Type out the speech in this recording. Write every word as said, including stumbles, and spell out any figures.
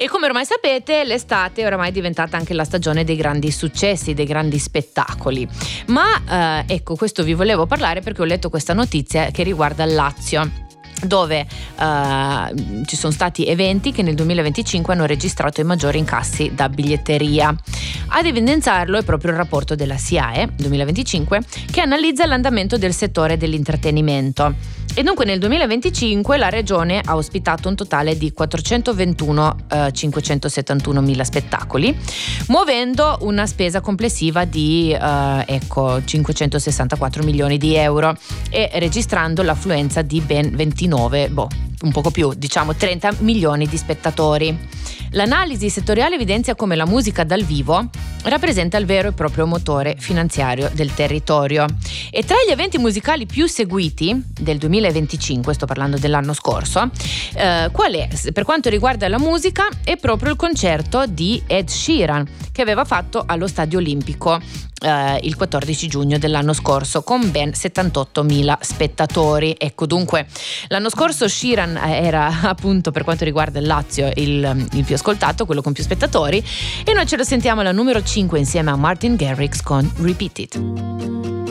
E come ormai sapete, l'estate è oramai diventata anche la stagione dei grandi successi, dei grandi spettacoli. Ma eh, ecco, questo vi volevo parlare perché ho letto questa notizia che riguarda il Lazio, dove uh, ci sono stati eventi che nel duemilaventicinque hanno registrato i maggiori incassi da biglietteria. Ad evidenziarlo è proprio il rapporto della S I A E duemilaventicinque, che analizza l'andamento del settore dell'intrattenimento. E dunque nel duemilaventicinque la regione ha ospitato un totale di quattrocentoventuno-cinquecentosettantuno mila spettacoli, muovendo una spesa complessiva di uh, ecco, cinquecentosessantaquattro milioni di euro e registrando l'affluenza di ben ventinove, boh, un poco più, diciamo trenta milioni di spettatori. L'analisi settoriale evidenzia come la musica dal vivo rappresenta il vero e proprio motore finanziario del territorio. E tra gli eventi musicali più seguiti del duemilaventicinque, sto parlando dell'anno scorso, eh, qual è? Per quanto riguarda la musica è proprio il concerto di Ed Sheeran che aveva fatto allo Stadio Olimpico eh, il quattordici giugno dell'anno scorso con ben settantottomila spettatori. Ecco, dunque l'anno scorso Sheeran era appunto, per quanto riguarda il Lazio, il, il più ascoltato, quello con più spettatori, e noi ce lo sentiamo alla numero cinque insieme a Martin Garrix con Repeat It.